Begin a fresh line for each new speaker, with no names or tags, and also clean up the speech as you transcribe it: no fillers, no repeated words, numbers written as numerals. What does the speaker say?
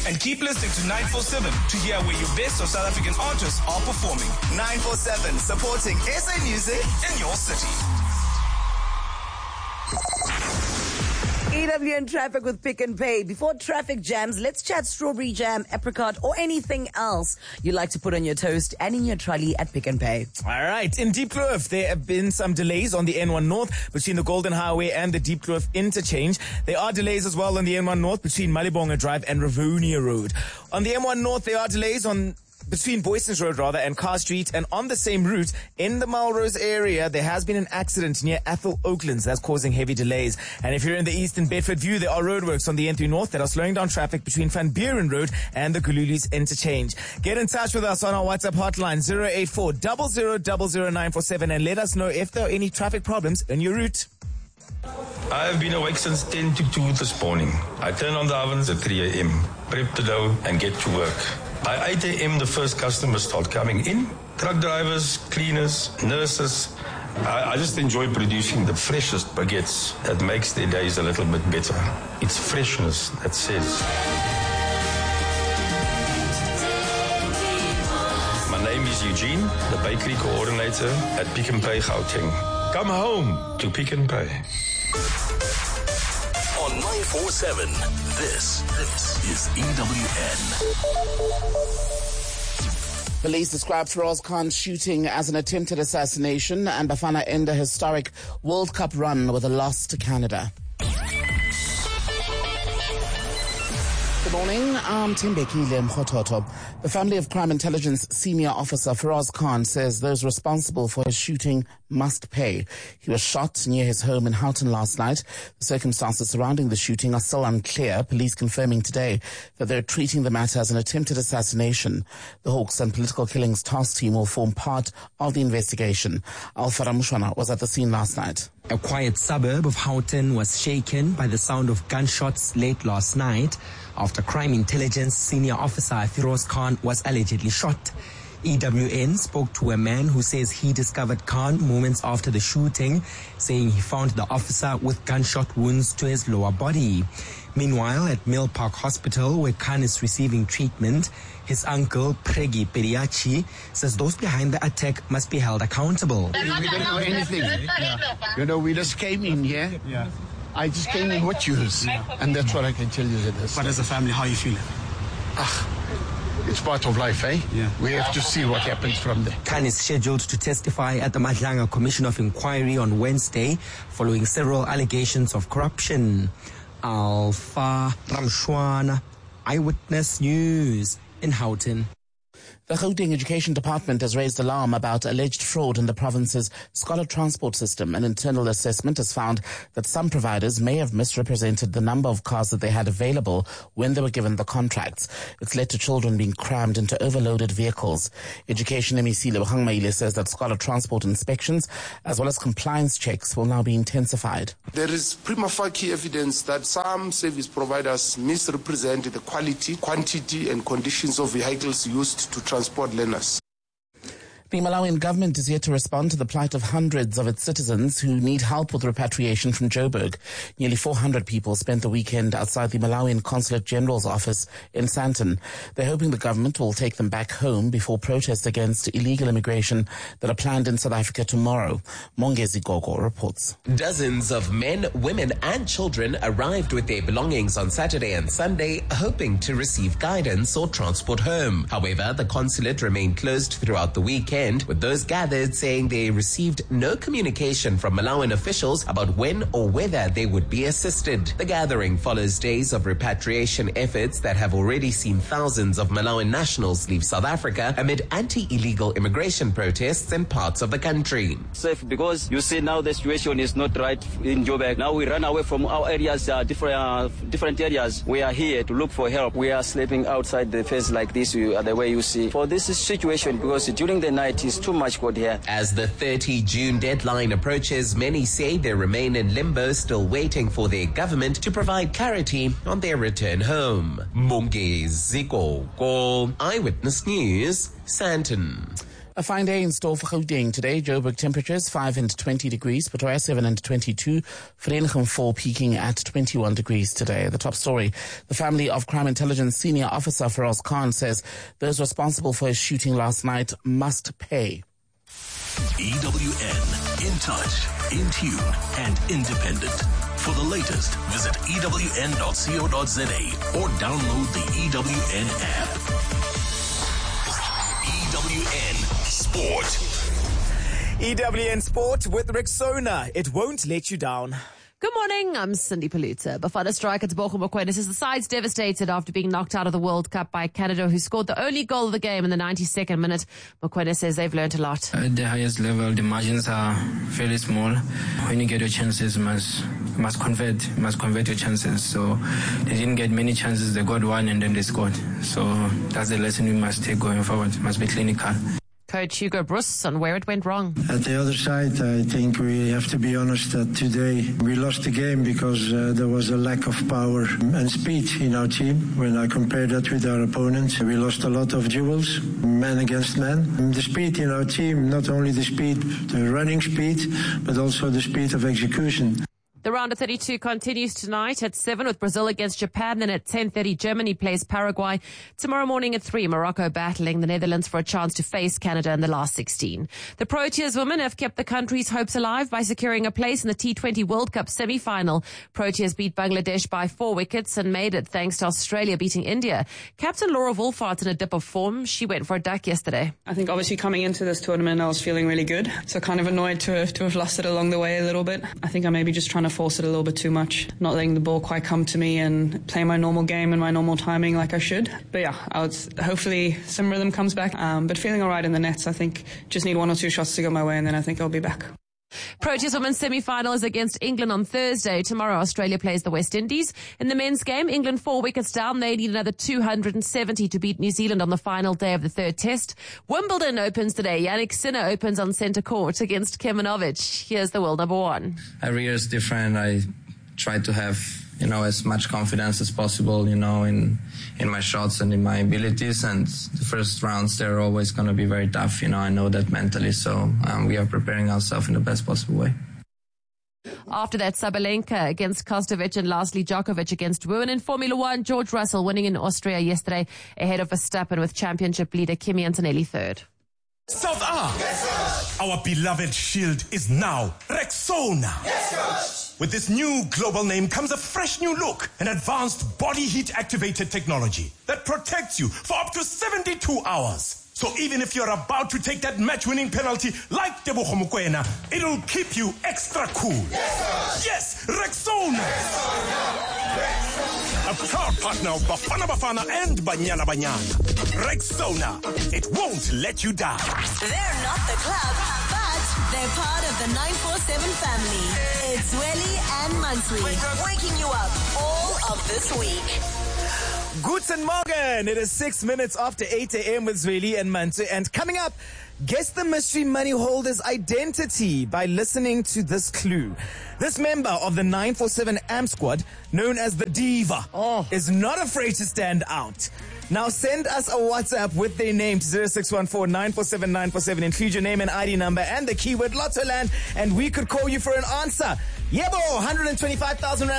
And keep listening to 947 to hear where your best of South African artists are performing.
947, supporting SA music
in your city.
EWN traffic with Pick and Pay. Before traffic jams, let's chat strawberry jam, apricot, or anything else you like to put on your toast and in your trolley at Pick and Pay.
All right. In Deep Kloof, there have been some delays on the N1 North between the Golden Highway and the Deep Kloof interchange. There are delays as well on the N1 North between Malibonga Drive and Rivonia Road. On the M1 North, there are delays between Boyston's Road and Carr Street, and on the same route in the Melrose area there has been an accident near Athol Oaklands that's causing heavy delays. And if you're in the Eastern Bedford View, there are roadworks on the N3 North that are slowing down traffic between Van Buren Road and the Gululis interchange. Get in touch with us on our WhatsApp hotline 084 0000947 and let us know if there are any traffic problems on your route.
I have been awake since 10 to 2 this morning. I turn on the ovens at 3 a.m., prep the dough and get to work. By 8 a.m. the first customers start coming in. Truck drivers, cleaners, nurses. I just enjoy producing the freshest baguettes that makes their days a little bit better. It's freshness that says. My name is Eugene, the bakery coordinator at Pick n Pay Gauteng. Come home to Pick n Pay.
On 947, this is EWN.
Police describe Feroz Khan's shooting as an attempted assassination, and Bafana end a historic World Cup run with a loss to Canada. Good morning, I'm Timbekile Mkhototo. The family of crime intelligence senior officer Feroz Khan says those responsible for his shooting must pay. He was shot near his home in Houghton last night. The circumstances surrounding the shooting are still unclear, police confirming today that they're treating the matter as an attempted assassination. The Hawks and Political Killings Task Team will form part of the investigation. Alpha Ramushwana was at the scene last night.
A quiet suburb of Houghton was shaken by the sound of gunshots late last night after crime intelligence senior officer Feroz Khan was allegedly shot. EWN spoke to a man who says he discovered Khan moments after the shooting, saying he found the officer with gunshot wounds to his lower body. Meanwhile, at Mill Park Hospital, where Khan is receiving treatment, his uncle, Pregi Periachi, says those behind the attack must be held accountable.
We don't know anything. You know, we just came in here. I just came in with shoes, and that's what I can tell you.
But as a family, how are you feeling?
It's part of life, eh? We have to see what happens from there.
Khan is scheduled to testify at the Madlanga Commission of Inquiry on Wednesday, following several allegations of corruption. Alpha Ramshwana, Eyewitness News in Houghton.
The Gauteng Education Department has raised alarm about alleged fraud in the province's scholar transport system. An internal assessment has found that some providers may have misrepresented the number of cars that they had available when they were given the contracts. It's led to children being crammed into overloaded vehicles. Education MEC Lebogang Maile says that scholar transport inspections as well as compliance checks will now be intensified.
There is prima facie evidence that some service providers misrepresent the quality, quantity and conditions of vehicles used to transport learners.
The Malawian government is yet to respond to the plight of hundreds of its citizens who need help with repatriation from Joburg. Nearly 400 people spent the weekend outside the Malawian Consulate General's office in Sandton. They're hoping the government will take them back home before protests against illegal immigration that are planned in South Africa tomorrow. Mongezi Gogo reports.
Dozens of men, women and children arrived with their belongings on Saturday and Sunday, hoping to receive guidance or transport home. However, the consulate remained closed throughout the weekend, with those gathered saying they received no communication from Malawian officials about when or whether they would be assisted. The gathering follows days of repatriation efforts that have already seen thousands of Malawian nationals leave South Africa amid anti-illegal immigration protests in parts of the country.
Safe because you see now the situation is not right in Joburg. Now we run away from our areas, different areas. We are here to look for help. We are sleeping outside the fence like this, the way you see. For this situation, because during the night is too much cold here.
As the 30 June deadline approaches, many say they remain in limbo, still waiting for their government to provide clarity on their return home. Mongezi Gogo, Eyewitness News, Sandton.
A fine day in store for Gauteng today. Joburg temperatures 5 and 20 degrees. Pretoria 7 and 22. Vereeniging 4 peaking at 21 degrees today. The top story. The family of Crime Intelligence Senior Officer Feroz Khan says those responsible for his shooting last night must pay.
EWN, in touch, in tune, and independent. For the latest, visit ewn.co.za or download the EWN app. EWN Sport.
EWN Sport with Rexona. It won't let you down.
Good morning, I'm Cindy Paluta. Bafana striker Tebogo Mokoena says the side's devastated after being knocked out of the World Cup by Canada, who scored the only goal of the game in the 92nd minute. Mokoena says they've learned a lot.
At the highest level, the margins are fairly small. When you get your chances, you must convert your chances. So they didn't get many chances. They got one and then they scored. So that's the lesson we must take going forward. Must be clinical.
Coach Hugo Bruce on where it went wrong.
At the other side, I think we have to be honest that today we lost the game because there was a lack of power and speed in our team. When I compare that with our opponents, we lost a lot of duels, man against man. And the speed in our team, not only the speed, the running speed, but also the speed of execution.
The round of 32 continues tonight at 7 with Brazil against Japan. Then at 10:30, Germany plays Paraguay. Tomorrow morning at 3, Morocco battling the Netherlands for a chance to face Canada in the last 16. The Proteas women have kept the country's hopes alive by securing a place in the T20 World Cup semi-final. Proteas beat Bangladesh by 4 wickets and made it thanks to Australia beating India. Captain Laura Wolfart's in a dip of form. She went for a duck yesterday.
I think obviously coming into this tournament, I was feeling really good. So kind of annoyed to have lost it along the way a little bit. I think I maybe just trying to force it a little bit too much, not letting the ball quite come to me and play my normal game and my normal timing like I should. But yeah, hopefully some rhythm comes back. But feeling all right in the nets. I think just need 1 or 2 shots to go my way and then I think I'll be back.
Proteas women's semi-final is against England on Thursday. Tomorrow, Australia plays the West Indies. In the men's game, England 4 wickets down. They need another 270 to beat New Zealand on the final day of the third test. Wimbledon opens today. Yannick Sinner opens on centre court against Kemanovic. Here's the world number 1.
Every year is different. I try to have, as much confidence as possible, in my shots and in my abilities. And the first rounds, they're always going to be very tough. I know that mentally. So we are preparing ourselves in the best possible way.
After that, Sabalenka against Kostovic and lastly Djokovic against Women. In Formula One, George Russell winning in Austria yesterday ahead of Verstappen with championship leader Kimi Antonelli third.
South A, our beloved shield is now Rexona. Yes, Coach. With this new global name comes a fresh new look and advanced body heat activated technology that protects you for up to 72 hours. So even if you're about to take that match-winning penalty like Tebogo Mokoena, it'll keep you extra cool. Yes, Rexona. A proud partner of Bafana and Banyana Banyana. Rexona. It won't let you down.
They're not the club, but they're part of the 947 family. It's Welly and Mansui, waking you up all of this week.
Guten Morgen. It is 6 minutes after 8 a.m. with Zweli and Mantu. And coming up, guess the mystery money holder's identity by listening to this clue. This member of the 947 AMP squad, known as the Diva, is not afraid to stand out. Now send us a WhatsApp with their name to 0614-947-947. Include your name and ID number and the keyword Lottoland, and we could call you for an answer. Yebo, 125,000 Rand.